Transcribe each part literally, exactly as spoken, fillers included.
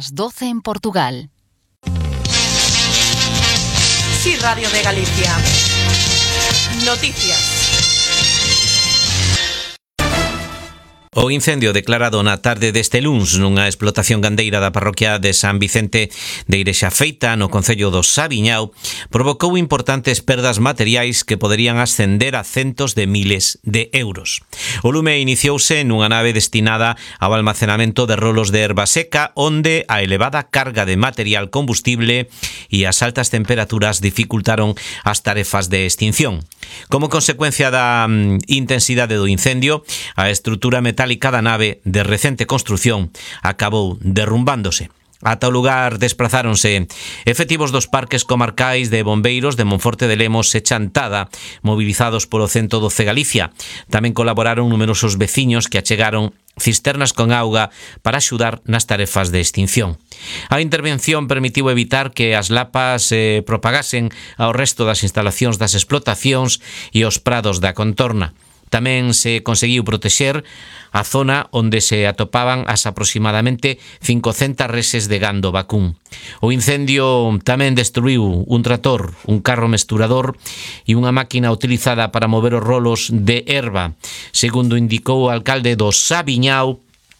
Las doce en Portugal. Sí, Radio de Galicia. Noticias. O incendio declarado na tarde deste luns nunha explotación gandeira da parroquia de San Vicente de Irexafeita, no concello do Sabiñao, provocou importantes perdas materiais que poderían ascender a centos de miles de euros. O lume iniciouse nunha nave destinada ao almacenamento de rolos de erva seca, onde a elevada carga de material combustible e as altas temperaturas dificultaron as tarefas de extinción. Como consecuencia da mm, intensidade do incendio, a estrutura metálica da nave de recente construción acabou derrumbándose. Ata o lugar desplazáronse efectivos dos parques comarcais de bombeiros de Monforte de Lemos e Chantada, movilizados polo ciento doce Galicia. Tamén colaboraron numerosos veciños que achegaron cisternas con auga para axudar nas tarefas de extinción. A intervención permitiu evitar que as lapas se eh, propagasen ao resto das instalacións das explotacións e os prados da contorna. Tamén se conseguiu protexer a zona onde se atopaban as aproximadamente cincocentas reses de gando vacún. O incendio tamén destruiu un trator, un carro mesturador e unha máquina utilizada para mover os rolos de erva. Segundo indicou o alcalde do Sabiñao,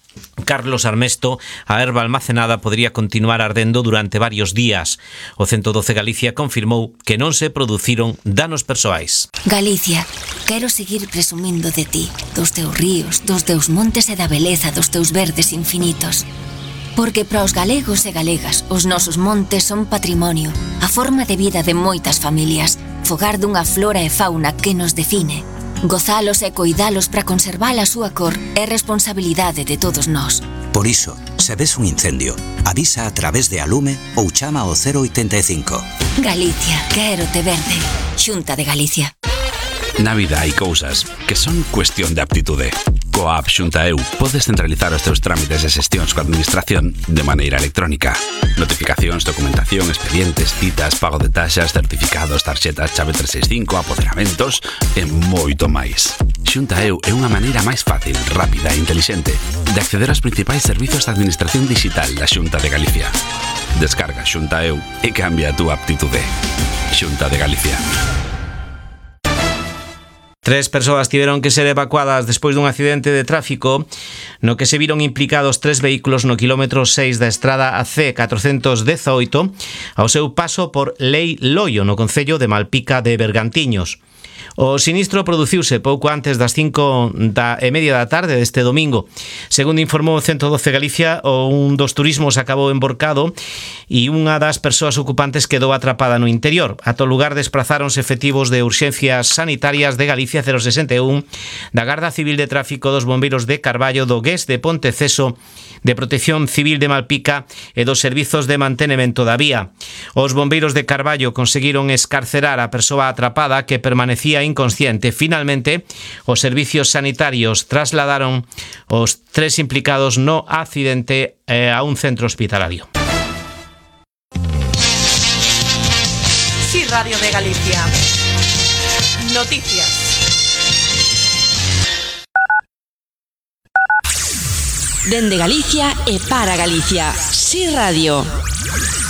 Carlos Armesto, a erva almacenada podría continuar ardendo durante varios días. O ciento doce Galicia confirmou que non se produciron danos persoais. Galicia, quero seguir presumindo de ti, dos teus ríos, dos teus montes e da beleza dos teus verdes infinitos. Porque para os galegos e galegas, os nosos montes son patrimonio, a forma de vida de moitas familias, fogar dunha flora e fauna que nos define. Gozalos e coidalos para conservar a súa cor é responsabilidade de todos nós. Por iso, se ves un incendio, avisa a través de Alume ou chama ao cero oitenta e cinco. Galicia, quero te verde. Xunta de Galicia. Na vida hai cousas que son cuestión de aptitude. Coa app Xunta Eu podes centralizar os teus trámites e xestións coa administración de maneira electrónica. Notificacións, documentación, expedientes, citas, pago de taxas, certificados, tarxetas, chave trescentos sesenta e cinco, apoderamentos e moito máis. Xunta Eu é unha maneira máis fácil, rápida e intelixente de acceder aos principais servizos de administración digital da Xunta de Galicia. Descarga Xunta Eu e cambia a túa aptitude. Xunta de Galicia. Tres persoas tiveron que ser evacuadas despois dun accidente de tráfico no que se viron implicados tres vehículos no quilómetro seis da estrada A C catrocentos dezaoito ao seu paso por Lei Loio, no concello de Malpica de Bergantiños. O sinistro produciuse pouco antes das cinco da e media da tarde deste domingo. Segundo informou o ciento doce Galicia, o un dos turismos acabou emborcado e unha das persoas ocupantes quedou atrapada no interior. Ata o lugar desplazáronse efectivos de urxencias sanitarias de Galicia cero sesenta e un, da Garda Civil de Tráfico, dos bombeiros de Carballo, do G E S de Ponteceso, de Protección Civil de Malpica e dos servizos de mantenemento da vía. Os bombeiros de Carballo conseguiron escarcerar a persoa atrapada, que permanecía inconsciente. Finalmente, os servicios sanitarios trasladaron os tres implicados no accidente eh, a un centro hospitalario. Sí, Radio de Galicia. Noticias. Dende Galicia e para Galicia. Sí Radio.